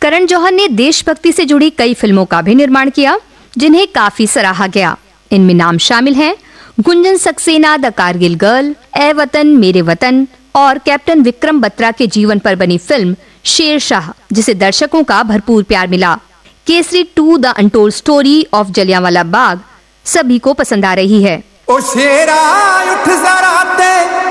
करण जौहर ने देशभक्ति से जुड़ी कई फिल्मों का भी निर्माण किया, जिन्हें काफी सराहा गया। इनमें नाम शामिल हैं गुंजन सक्सेना द कारगिल गर्ल, ए वतन मेरे वतन और कैप्टन विक्रम बत्रा के जीवन पर बनी फिल्म शेरशाह, जिसे दर्शकों का भरपूर प्यार मिला। Kesari 2 the untold story of Jallianwala Bagh सभी को पसंद आ रही है। ओ शेरा उठ जरा ते